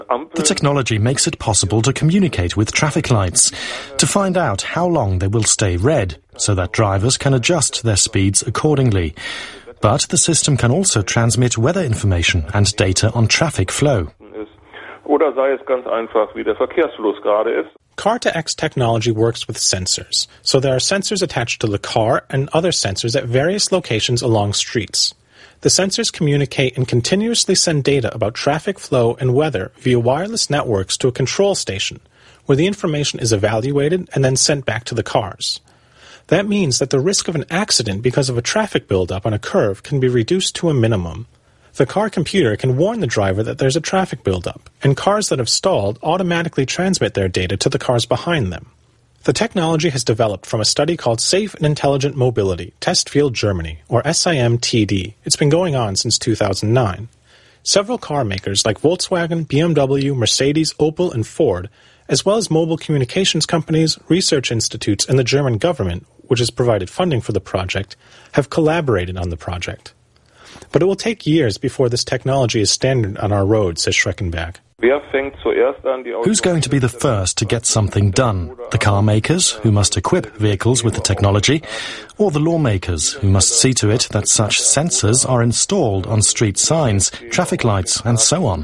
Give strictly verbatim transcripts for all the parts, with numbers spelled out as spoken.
The technology makes it possible to communicate with traffic lights, to find out how long they will stay red, so that drivers can adjust their speeds accordingly. But the system can also transmit weather information and data on traffic flow. Oder sei es ganz einfach, wie der Verkehrsfluss gerade ist. Car to X technology works with sensors. So there are sensors attached to the car and other sensors at various locations along streets. The sensors communicate and continuously send data about traffic flow and weather via wireless networks to a control station, where the information is evaluated and then sent back to the cars. That means that the risk of an accident because of a traffic buildup on a curve can be reduced to a minimum. The car computer can warn the driver that there's a traffic buildup, and cars that have stalled automatically transmit their data to the cars behind them. The technology has developed from a study called Safe and Intelligent Mobility, Test Field Germany, or S I M T D. It's been going on since two thousand nine. Several car makers like Volkswagen, B M W, Mercedes, Opel, and Ford, as well as mobile communications companies, research institutes, and the German government, which has provided funding for the project, have collaborated on the project. But it will take years before this technology is standard on our roads, says Schreckenberg. Who's going to be the first to get something done? The car makers, who must equip vehicles with the technology, or the lawmakers, who must see to it that such sensors are installed on street signs, traffic lights, and so on?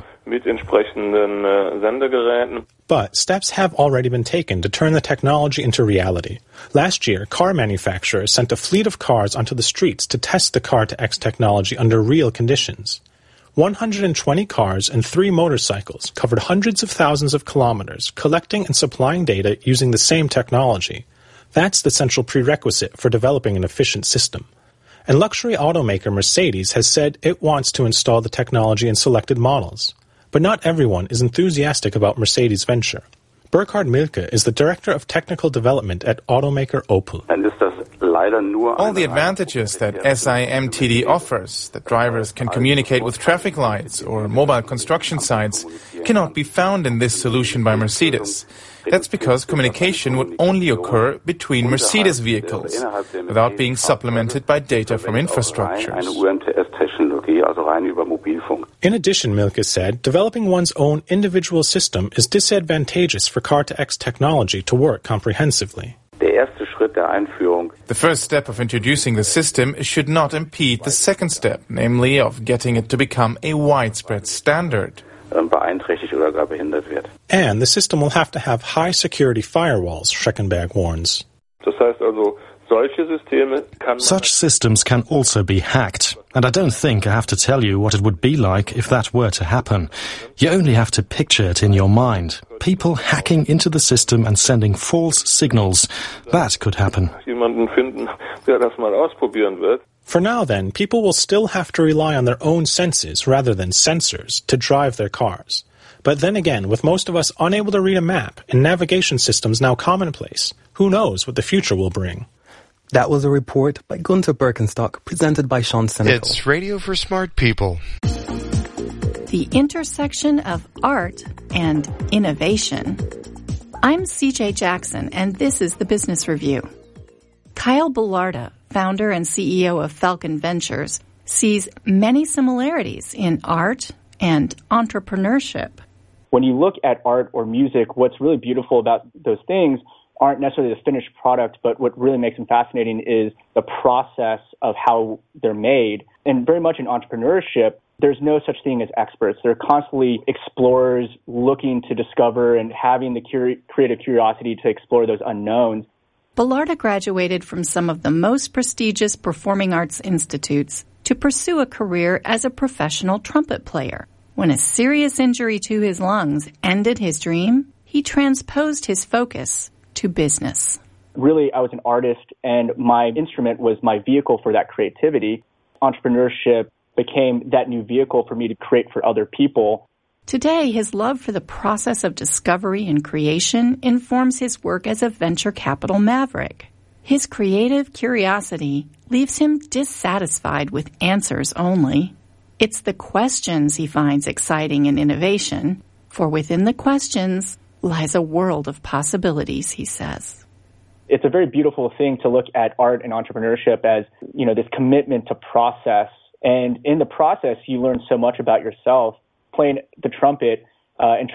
But steps have already been taken to turn the technology into reality. Last year, car manufacturers sent a fleet of cars onto the streets to test the Car to X technology under real conditions. one hundred twenty cars and three motorcycles covered hundreds of thousands of kilometers, collecting and supplying data using the same technology. That's the central prerequisite for developing an efficient system. And luxury automaker Mercedes has said it wants to install the technology in selected models. But not everyone is enthusiastic about Mercedes' venture. Burkhard Milke is the Director of Technical Development at automaker Opel. All the advantages that S I M T D offers, that drivers can communicate with traffic lights or mobile construction sites, cannot be found in this solution by Mercedes. That's because communication would only occur between Mercedes vehicles, without being supplemented by data from infrastructures. In addition, Milke said, developing one's own individual system is disadvantageous for Car to X technology to work comprehensively. The first step of introducing the system should not impede the second step, namely of getting it to become a widespread standard. And the system will have to have high security firewalls, Schreckenberg warns. Such systems can also be hacked, and I don't think I have to tell you what it would be like if that were to happen. You only have to picture it in your mind. People hacking into the system and sending false signals. That could happen. For now, then, people will still have to rely on their own senses rather than sensors to drive their cars. But then again, with most of us unable to read a map and navigation systems now commonplace, who knows what the future will bring? That was a report by Gunther Birkenstock, presented by Sean Senecal. It's Radio for Smart People. The intersection of art and innovation. I'm C J Jackson, and this is the Business Review. Kyle Belarda, founder and C E O of Falcon Ventures, sees many similarities in art and entrepreneurship. When you look at art or music, what's really beautiful about those things aren't necessarily the finished product, but what really makes them fascinating is the process of how they're made. And very much in entrepreneurship, there's no such thing as experts. They're constantly explorers looking to discover and having the curi- creative curiosity to explore those unknowns. Belarda graduated from some of the most prestigious performing arts institutes to pursue a career as a professional trumpet player. When a serious injury to his lungs ended his dream, he transposed his focus to business. Really, I was an artist, and my instrument was my vehicle for that creativity. Entrepreneurship became that new vehicle for me to create for other people. Today, his love for the process of discovery and creation informs his work as a venture capital maverick. His creative curiosity leaves him dissatisfied with answers only. It's the questions he finds exciting in innovation, for within the questions lies a world of possibilities, he says. It's a very beautiful thing to look at art and entrepreneurship as, you know, this commitment to process. And in the process, you learn so much about yourself. Playing the trumpet, uh, and